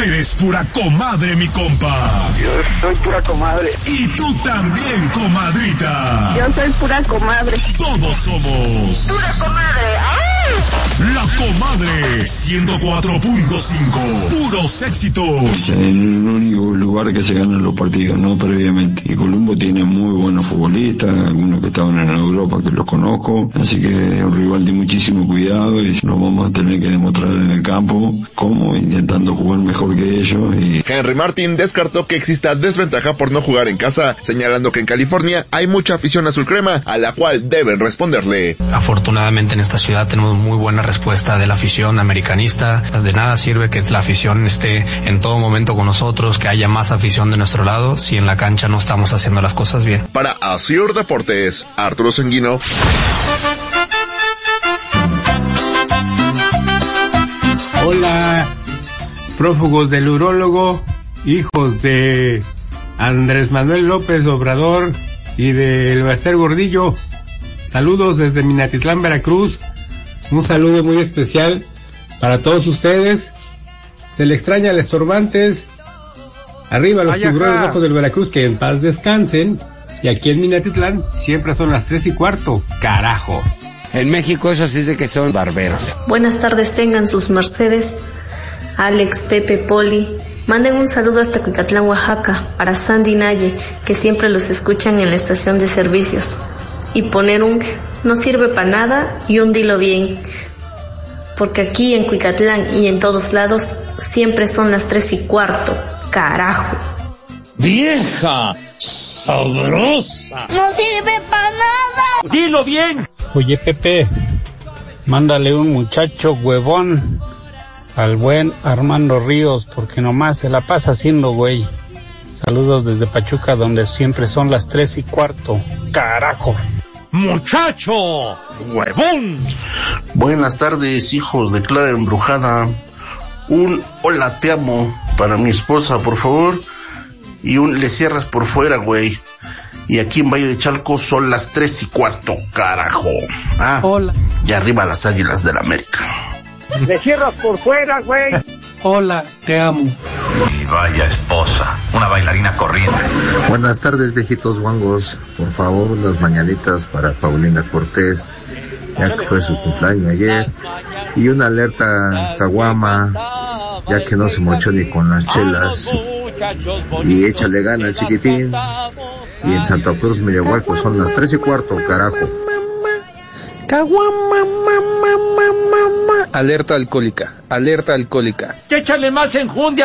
eres pura comadre, mi compa. Yo soy pura comadre. Y tú también, comadrita. Yo soy pura comadre. Todos somos pura comadre. ¡Ay! La Comadre 104.5. Puros éxitos. Es el único lugar que se ganan los partidos, ¿no? Previamente. Y Columbo tiene muy buenos futbolistas, algunos que estaban en Europa que los conozco. Así que es un rival de muchísimo cuidado y nos vamos a tener que demostrar en el campo cómo, intentando jugar mejor que ellos. Y Henry Martin descartó que exista desventaja por no jugar en casa, señalando que en California hay mucha afición azul crema a la cual deben responderle. Afortunadamente en esta ciudad tenemos muy buena respuesta de la afición americanista. De nada sirve que la afición esté en todo momento con nosotros, que haya más afición de nuestro lado, si en la cancha no estamos haciendo las cosas bien. Para Asir Deportes, Arturo Sanguino. Hola, prófugos del urólogo, hijos de Andrés Manuel López Obrador y del Baster Gordillo. Saludos desde Minatitlán, Veracruz. Un saludo muy especial para todos ustedes. Se le extraña a los Estorbantes. Arriba los tiburones rojos del Veracruz, que en paz descansen. Y aquí en Minatitlán siempre son las 3:15. Carajo. En México eso sí de que son barberos. Buenas tardes tengan sus mercedes. Alex, Pepe, Poli. Manden un saludo hasta Cuicatlán, Oaxaca, para Sandy Naye, que siempre los escuchan en la estación de servicios. Y poner un no sirve para nada y un dilo bien, porque aquí en Cuicatlán y en todos lados siempre son las 3:15. Carajo. ¡Vieja sabrosa! ¡No sirve para nada! ¡Dilo bien! Oye, Pepe, mándale un muchacho huevón al buen Armando Ríos, porque nomás se la pasa haciendo güey. Saludos desde Pachuca, donde siempre son las 3:15. ¡Carajo! ¡Muchacho huevón! Buenas tardes, hijos de Clara Embrujada. Un hola te amo para mi esposa, por favor. Y un le cierras por fuera, güey. Y aquí en Valle de Chalco son las 3:15, carajo. Hola. Y arriba las Águilas del América. Le cierras por fuera, güey. Hola, te amo. Y vaya esposa, una bailarina corriente. Buenas tardes, viejitos guangos. Por favor, las mañanitas para Paulina Cortés, ya que fue su cumpleaños ayer. Y una alerta caguama, ya que no se mochó ni con las chelas. Y échale gana, chiquitín. Y en Santa Cruz, Mediahualco, son las 3:15, carajo. Alerta alcohólica, alerta alcohólica. Échale más enjundia.